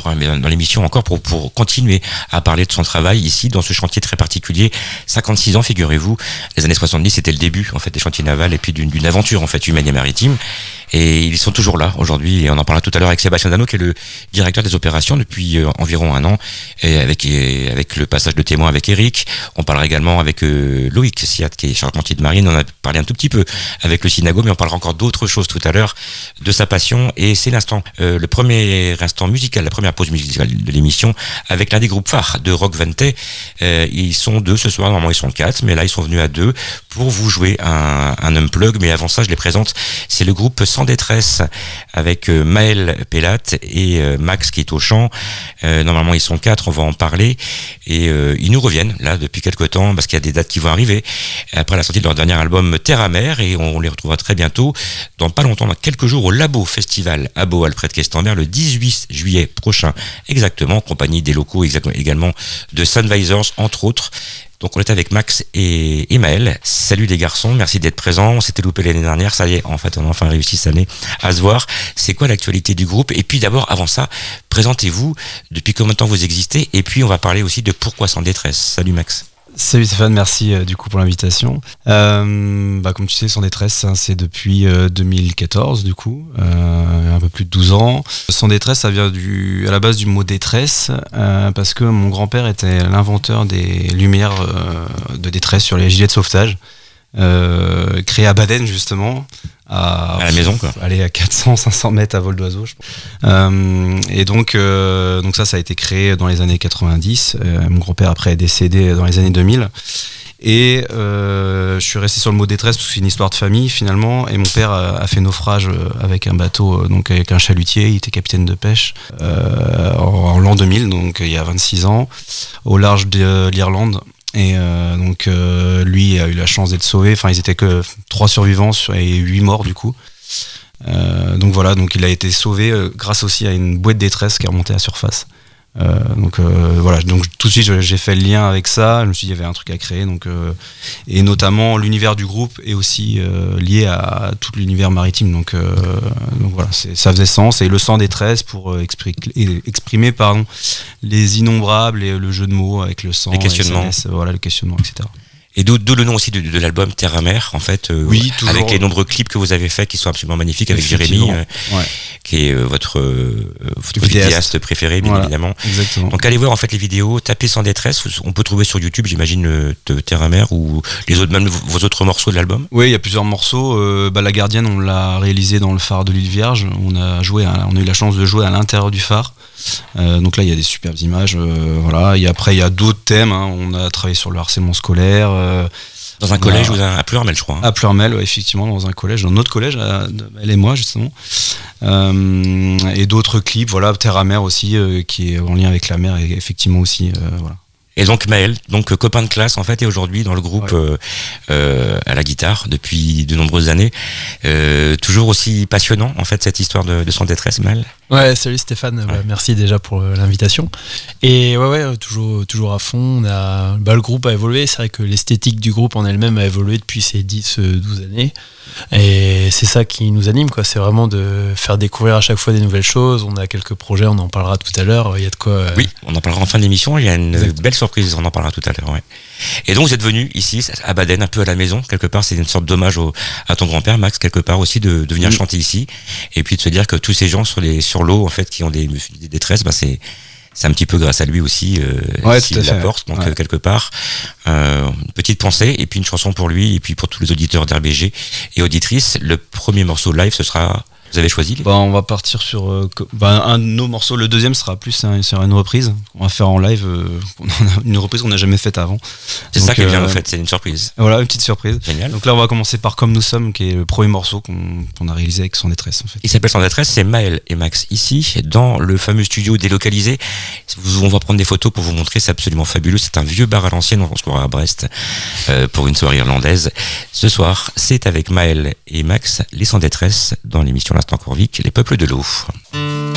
heure hein, mais dans l'émission encore pour continuer à parler de son travail ici dans ce chantier très particulier. 56 ans, figurez-vous. Les années 70, c'était le début en fait des chantiers navals et puis d'une aventure en fait humaine et maritime. Et ils sont toujours là aujourd'hui. Et on en parlera tout à l'heure avec Sébastien Dano, qui est le directeur des opérations depuis environ un an, et avec le passage de témoin avec Eric. On parlera également avec Loïc Siat, qui est charpentier de marine. On a parlé un tout petit peu avec le Synago, mais on parlera encore d'autres choses tout à l'heure, de sa passion. Et c'est l'instant, le premier instant musical, la première pause musicale de l'émission, avec l'un des groupes phares de Rock 20. Ils sont 2 ce soir, normalement ils sont 4, mais là ils sont venus à 2 pour vous jouer un unplug. Mais avant ça, je les présente. C'est le groupe Sans Détresse avec Maël Pellat et Max qui est au chant. Normalement ils sont 4, on va en parler. Et ils nous reviennent là depuis quelques temps parce qu'il y a des dates qui vont arriver après la sortie de leur dernier album Terre à Mer, et on les retrouvera très bientôt, dans pas longtemps, dans quelques jours, au Labo Festival à Boal près de Questember, le 18 juillet prochain exactement, en compagnie des locaux également de Sunvisors entre autres. Donc on est avec Max et Maël. Salut les garçons, merci d'être présents. On s'était loupé l'année dernière, ça y est, en fait on a enfin réussi cette année à se voir. C'est quoi l'actualité du groupe? Et puis d'abord, avant ça, présentez-vous, depuis combien de temps vous existez, et puis on va parler aussi de pourquoi Sans Détresse. Salut Max. Salut Stéphane, merci du coup pour l'invitation. Comme tu sais, Sans Détresse, hein, c'est depuis 2014 du coup, un peu plus de 12 ans. Sans Détresse, ça vient à la base du mot détresse, parce que mon grand-père était l'inventeur des lumières de détresse sur les gilets de sauvetage, créés à Baden justement. À la maison quoi. Aller à 400-500 mètres à vol d'oiseau je pense. Et donc ça a été créé dans les années 90. Mon grand-père après est décédé dans les années 2000. Et je suis resté sur le mot détresse parce que c'est une histoire de famille finalement. Et mon père a fait naufrage avec un bateau, donc avec un chalutier. Il était capitaine de pêche en l'an 2000, donc il y a 26 ans, au large de l'Irlande. Et lui a eu la chance d'être sauvé. Enfin, ils étaient que 3 survivants et 8 morts du coup. Donc il a été sauvé grâce aussi à une bouée de détresse qui est remontée à la surface. Donc tout de suite j'ai fait le lien avec ça. Je me suis dit il y avait un truc à créer. Et notamment l'univers du groupe est aussi lié à tout l'univers maritime. Donc voilà, ça faisait sens. Et le Sans Détresse pour exprimer les innombrables et le jeu de mots avec le sang, les questionnements, le questionnement, etc. Et d'où le nom aussi de l'album Terre à Mer, en fait, oui, avec les nombreux clips que vous avez faits qui sont absolument magnifiques, avec Jérémy, qui est votre vidéaste préféré, bien évidemment. Exactement. Donc allez voir en fait les vidéos, tapez Sans Détresse, on peut trouver sur YouTube, j'imagine, Terre à Mer ou les autres, même vos autres morceaux de l'album. Oui, il y a plusieurs morceaux. La Gardienne, on l'a réalisé dans le phare de l'île Vierge. On a eu la chance de jouer à l'intérieur du phare. Donc là, il y a des superbes images. Et après, il y a d'autres thèmes. Hein. On a travaillé sur le harcèlement scolaire. Dans un collège à Pleurmel, je crois. À Pleurmel, effectivement, dans un collège, dans notre collège, elle et moi, justement. Et d'autres clips, Terre à Mer aussi, qui est en lien avec la mer, et effectivement aussi, voilà. Et donc Maël, copain de classe en fait, est aujourd'hui dans le groupe à la guitare depuis de nombreuses années. Toujours aussi passionnant en fait cette histoire de Sans Détresse, Maël. Ouais, salut Stéphane, merci déjà pour l'invitation. Et toujours à fond. Le groupe a évolué, c'est vrai que l'esthétique du groupe en elle-même a évolué depuis ces 10-12 années. Et c'est ça qui nous anime, quoi. C'est vraiment de faire découvrir à chaque fois des nouvelles choses. On a quelques projets, on en parlera tout à l'heure. Il y a de quoi. Oui, on en parlera en fin d'émission. Il y a une belle surprise, on en parlera tout à l'heure. Ouais. Et donc vous êtes venu ici à Baden, un peu à la maison, quelque part. C'est une sorte d'hommage à ton grand-père, Max, quelque part aussi, de venir chanter ici. Et puis de se dire que tous ces gens sur l'eau, en fait, qui ont des détresses, c'est un petit peu grâce à lui aussi s'il l'apporte, donc quelque part une petite pensée et puis une chanson pour lui et puis pour tous les auditeurs d'RBG et auditrices. Le premier morceau live, ce sera, vous avez choisi on va partir sur un de nos morceaux. Le deuxième sera plus sur une reprise on va faire en live, une reprise qu'on n'a jamais faite avant. C'est ça qui est bien en fait, c'est une surprise. Voilà, une petite surprise. Génial. Donc là on va commencer par Comme nous sommes, qui est le premier morceau qu'on a réalisé avec Sans Détresse en fait. Il s'appelle Sans Détresse, c'est Maël et Max ici dans le fameux studio délocalisé. On va prendre des photos pour vous montrer, c'est absolument fabuleux. C'est un vieux bar à l'ancienne, on se croira à Brest pour une soirée irlandaise. Ce soir, c'est avec Maël et Max, les Sans Détresse dans l'émission L'Instant Corvic, les peuples de l'eau.